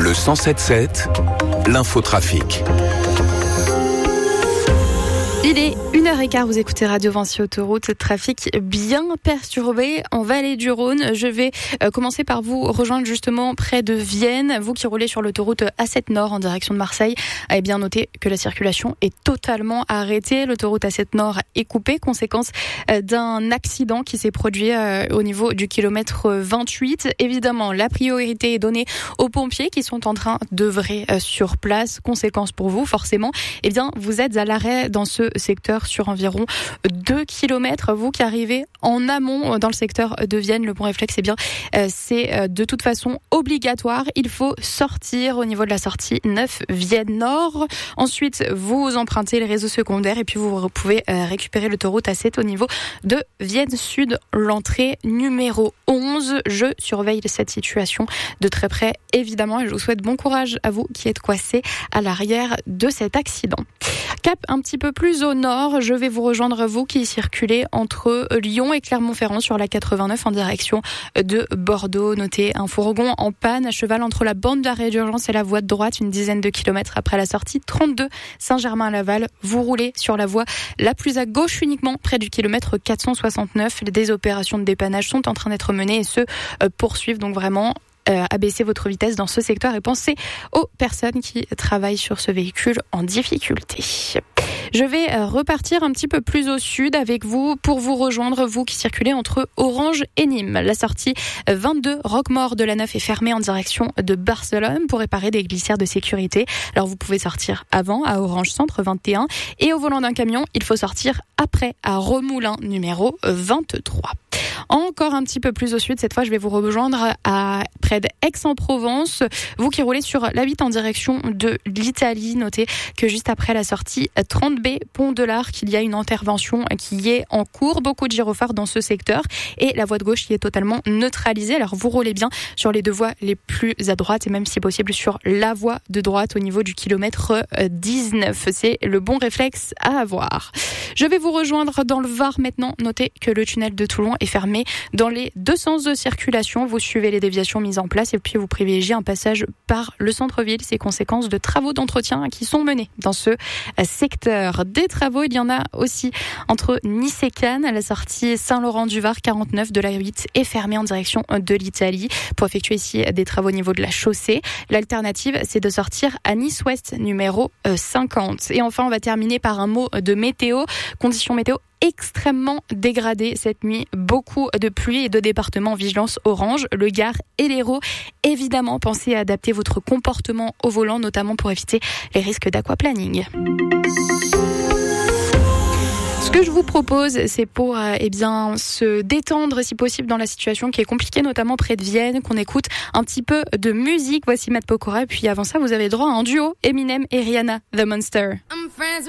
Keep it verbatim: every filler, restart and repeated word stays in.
Le cent sept sept, l'infotrafic. Il est une heure quinze, vous écoutez Radio Vinci Autoroute, trafic bien perturbé en vallée du Rhône. Je vais euh, commencer par vous rejoindre justement près de Vienne. Vous qui roulez sur l'autoroute A sept Nord en direction de Marseille, avez bien noté que la circulation est totalement arrêtée. L'autoroute A sept Nord est coupée, conséquence euh, d'un accident qui s'est produit euh, au niveau du kilomètre vingt-huit. Évidemment, la priorité est donnée aux pompiers qui sont en train d'œuvrer euh, sur place. Conséquence pour vous, forcément, eh bien, vous êtes à l'arrêt dans ce secteur sur environ deux kilomètres. Vous qui arrivez en amont dans le secteur de Vienne, le bon réflexe, c'est bien, euh, c'est euh, de toute façon obligatoire. Il faut sortir au niveau de la sortie neuf Vienne Nord. Ensuite, vous empruntez les réseaux secondaires et puis vous pouvez euh, récupérer l'autoroute A sept au niveau de Vienne Sud, l'entrée numéro onze. Je surveille cette situation de très près, évidemment, et je vous souhaite bon courage à vous qui êtes coincés à l'arrière de cet accident. Cap un petit peu plus au nord, je vais vous rejoindre, vous qui circulez entre Lyon et Clermont-Ferrand sur la quatre-vingt-neuf en direction de Bordeaux. Notez un fourgon en panne à cheval entre la bande d'arrêt d'urgence et la voie de droite, une dizaine de kilomètres après la sortie trente-deux Saint-Germain-Laval. Vous roulez sur la voie la plus à gauche uniquement, près du kilomètre quatre cent soixante-neuf. Des opérations de dépannage sont en train d'être menées et se poursuivent, donc vraiment Euh, abaissez votre vitesse dans ce secteur et pensez aux personnes qui travaillent sur ce véhicule en difficulté. Je vais euh, repartir un petit peu plus au sud avec vous pour vous rejoindre, vous qui circulez entre Orange et Nîmes. La sortie vingt-deux Roquemaure de la Neuf est fermée en direction de Barcelone pour réparer des glissières de sécurité. Alors vous pouvez sortir avant à Orange Centre vingt et un et au volant d'un camion, il faut sortir après à Remoulins numéro vingt-trois. Encore un petit peu plus au sud, cette fois je vais vous rejoindre à près d'Aix-en-Provence. Vous qui roulez sur l'A huit en direction de l'Italie, notez que juste après la sortie trente B Pont de l'Arc, il y a une intervention qui est en cours. Beaucoup de gyrophares dans ce secteur et la voie de gauche qui est totalement neutralisée. Alors vous roulez bien sur les deux voies les plus à droite et même si possible sur la voie de droite au niveau du kilomètre dix-neuf. C'est le bon réflexe à avoir. Je vais vous rejoindre dans le Var maintenant. Notez que le tunnel de Toulon est fermé dans les deux sens de circulation. Vous suivez les déviations mises en place et puis vous privilégiez un passage par le centre-ville. C'est conséquence de travaux d'entretien qui sont menés dans ce secteur. Des travaux, il y en a aussi entre Nice et Cannes. La sortie Saint-Laurent-du-Var quarante-neuf de la huit est fermée en direction de l'Italie pour effectuer ici des travaux au niveau de la chaussée. L'alternative, c'est de sortir à Nice-Ouest numéro cinquante. Et enfin, on va terminer par un mot de météo. Conditions météo extrêmement dégradées cette nuit. Beaucoup de pluie et de départements en vigilance orange, le Gard et l'Hérault. Évidemment, pensez à adapter votre comportement au volant, notamment pour éviter les risques d'aquaplaning. Ce que je vous propose, c'est pour euh, eh bien, se détendre si possible dans la situation qui est compliquée, notamment près de Vienne, qu'on écoute un petit peu de musique. Voici Matt Pokora, puis avant ça, vous avez droit à un duo, Eminem et Rihanna, The Monster. I'm friends